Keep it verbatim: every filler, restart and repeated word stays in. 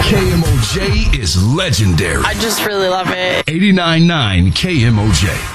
K M O J is legendary. I just really love it. eighty-nine point nine K M O J.